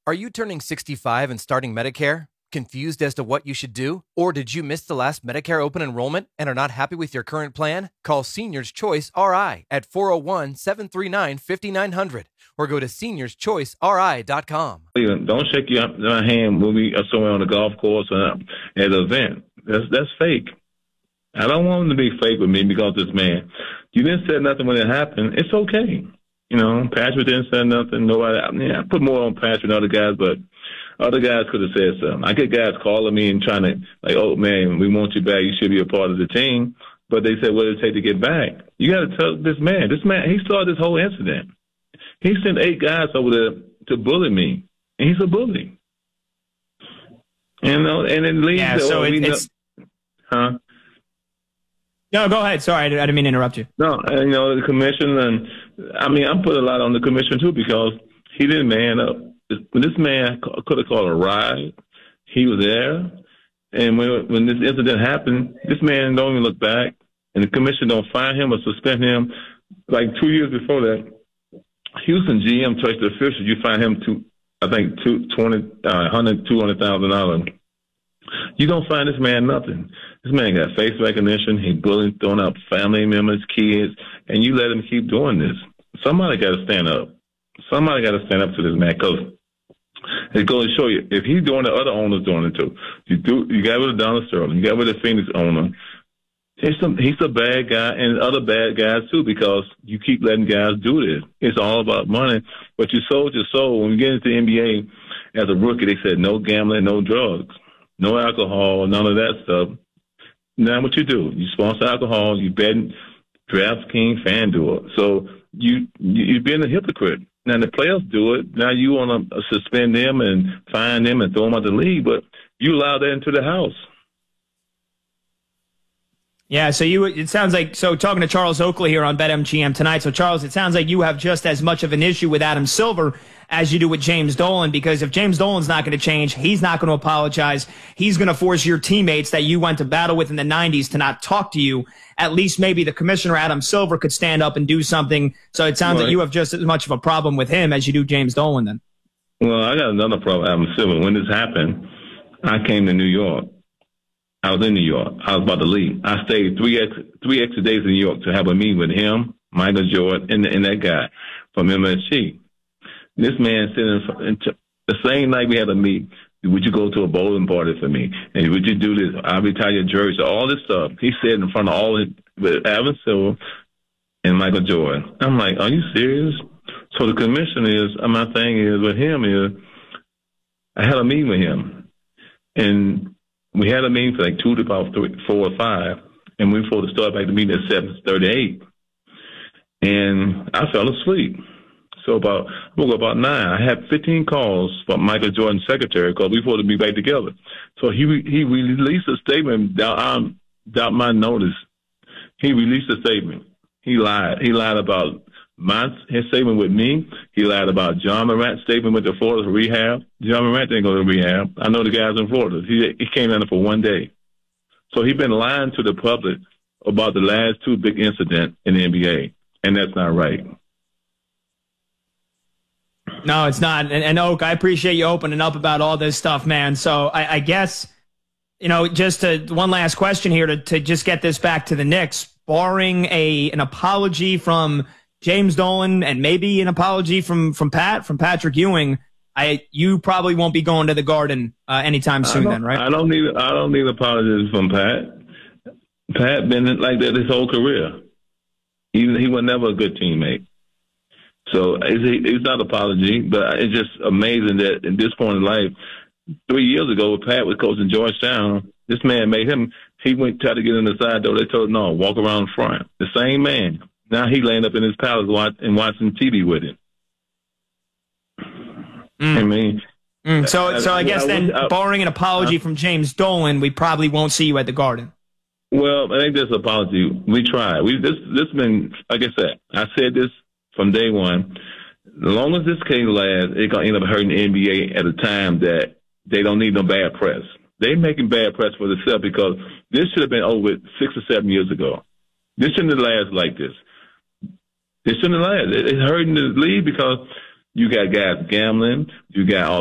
Are you turning 65 and starting Medicare? Confused as to what you should do? Or did you miss the last Medicare open enrollment and are not happy with your current plan? Call Seniors Choice RI at 401-739-5900 or go to seniorschoiceri.com. Don't shake your hand when we are somewhere on the golf course or at an event. That's fake. I don't want him to be fake with me because this man. You didn't say nothing when it happened. It's okay. You know, Patrick didn't say nothing. Nobody. I put more on Patrick than other guys, but other guys could have said something. I get guys calling me and trying to, like, oh, man, we want you back. You should be a part of the team. But they said, what does it take to get back? You got to tell this man. This man, he started this whole incident. He sent 8 guys over there to bully me, and he's a bully. You know, and it leads to, so it's huh? No, go ahead. Sorry, I didn't mean to interrupt you. No, you know, the commission, and I mean, I'm putting a lot on the commission too because he didn't man up. When this man could have called a ride, he was there. And when this incident happened, this man don't even look back, and the commission don't fine him or suspend him. Like 2 years before that, Houston GM touched the official. You find him $200,000. You don't find this man nothing. This man got face recognition. He bullying, throwing up family members, kids, and you let him keep doing this. Somebody got to stand up. Somebody got to stand up to this man because it goes to show you if he's doing it, other owners doing it too. You got rid of Donald Sterling. You got rid of Phoenix owner. He's a bad guy, and other bad guys too because you keep letting guys do this. It's all about money, but you sold your soul. When you get into the NBA as a rookie, they said no gambling, no drugs, no alcohol, none of that stuff. Now what you do, you sponsor alcohol, you bet DraftKings, FanDuel. So you're being a hypocrite. Now the players do it. Now you want to suspend them and fine them and throw them out the league, but you allow that into the house. Yeah, so it sounds like, so talking to Charles Oakley here on BetMGM tonight. So Charles, it sounds like you have just as much of an issue with Adam Silver as you do with James Dolan, because if James Dolan's not going to change, he's not going to apologize. He's going to force your teammates that you went to battle with in the 90s to not talk to you. At least maybe the commissioner, Adam Silver, could stand up and do something. So it sounds like you have just as much of a problem with him as you do James Dolan then. Well, I got another problem with Adam Silver. When this happened, I came to New York. I was in New York. I was about to leave. I stayed three extra days in New York to have a meeting with him, Michael Jordan, and that guy from MSG. This man sitting the same night we had a meet. Would you go to a bowling party for me? And would you do this? I'll retire your jersey. All this stuff. He said in front of all it with Adam Silver and Michael Jordan. I'm like, are you serious? So the commission is, my thing is with him is, I had a meeting with him, and we had a meeting for like 2 to about 3, 4 or 5, and we were supposed to start back the meeting at 7:38, and I fell asleep. So I woke up about 9. I had 15 calls from Michael Jordan's secretary because we were supposed to be back together. So he released a statement without my notice. He released a statement. He lied. He lied about his statement with me. He lied about John Morant's statement with the Florida rehab. John Morant didn't go to rehab. I know the guys in Florida. He came in for 1 day. So he's been lying to the public about the last 2 big incidents in the NBA, and that's not right. No, it's not. And Oak, I appreciate you opening up about all this stuff, man. So I guess, just one last question here to just get this back to the Knicks. Barring an apology from James Dolan and maybe an apology from Patrick Ewing, you probably won't be going to the Garden anytime soon then, right? I don't need apologies from Pat. Pat been like that his whole career. He was never a good teammate. So it's not an apology, but it's just amazing that at this point in life, 3 years ago, when Pat was coaching Georgetown, this man made him, he went try to get in the side door. They told him, no, walk around front. The same man. Now he laying up in his palace watching TV with him. I mean. So I guess then, barring an apology from James Dolan, we probably won't see you at the Garden. Well, I think this apology, we tried. This been, like I said this from day one. As long as this case lasts, it's going to end up hurting the NBA at a time that they don't need no bad press. They're making bad press for themselves because this should have been over with 6 or 7 years ago. This shouldn't have lasted like this. It shouldn't have lasted. It's hurting the league because you got guys gambling. You got all